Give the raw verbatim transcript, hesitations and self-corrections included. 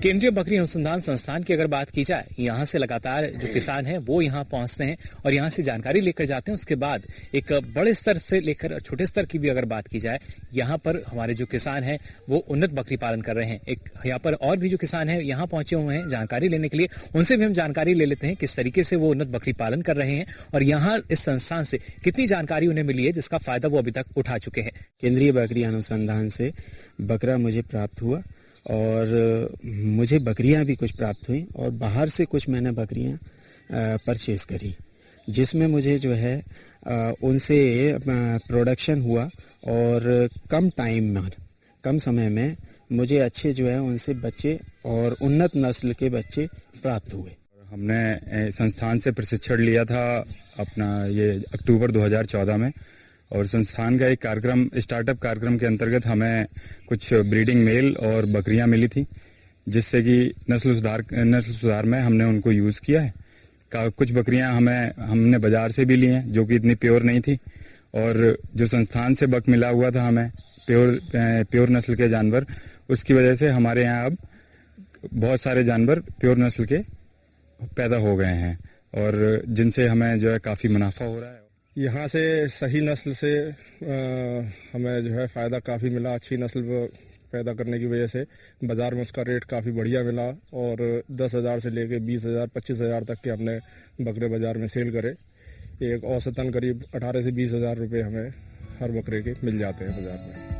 केंद्रीय बकरी अनुसंधान संस्थान की अगर बात की जाए, यहाँ से लगातार जो किसान हैं वो यहाँ पहुंचते हैं और यहाँ से जानकारी लेकर जाते हैं। उसके बाद एक बड़े स्तर से लेकर छोटे स्तर की भी अगर बात की जाए, यहाँ पर हमारे जो किसान हैं वो उन्नत बकरी पालन कर रहे हैं। एक यहाँ पर और भी जो किसान हैं यहाँ पहुंचे हुए हैं जानकारी लेने के लिए, उनसे भी हम जानकारी ले लेते हैं किस तरीके से वो उन्नत बकरी पालन कर रहे हैं और यहाँ इस संस्थान से कितनी जानकारी उन्हें मिली है जिसका फायदा वो अभी तक उठा चुके हैं। केंद्रीय बकरी अनुसंधान से बकरा मुझे प्राप्त हुआ और मुझे बकरियां भी कुछ प्राप्त हुई और बाहर से कुछ मैंने बकरियां परचेज करी, जिसमें मुझे जो है उनसे प्रोडक्शन हुआ और कम टाइम में, कम समय में मुझे अच्छे जो है उनसे बच्चे और उन्नत नस्ल के बच्चे प्राप्त हुए। हमने संस्थान से प्रशिक्षण लिया था अपना ये अक्टूबर दो हज़ार चौदह में, और संस्थान का एक कार्यक्रम स्टार्टअप कार्यक्रम के अंतर्गत हमें कुछ ब्रीडिंग मेल और बकरियां मिली थी, जिससे कि नस्ल सुधार नस्ल सुधार में हमने उनको यूज किया है। कुछ बकरियां हमें हमने बाजार से भी ली हैं जो कि इतनी प्योर नहीं थी, और जो संस्थान से बक मिला हुआ था हमें प्योर प्योर नस्ल के जानवर, उसकी वजह से हमारे यहाँ अब बहुत सारे जानवर प्योर नस्ल के पैदा हो गए हैं और जिनसे हमें जो है काफी मुनाफा हो रहा है। यहाँ से सही नस्ल से आ, हमें जो है फ़ायदा काफ़ी मिला। अच्छी नस्ल पैदा करने की वजह से बाज़ार में उसका रेट काफ़ी बढ़िया मिला और दस हज़ार से लेके बीस हज़ार पच्चीस हज़ार तक के हमने बकरे बाज़ार में सेल करे। एक औसतन करीब अठारह से बीस हज़ार रुपये हमें हर बकरे के मिल जाते हैं बाज़ार में।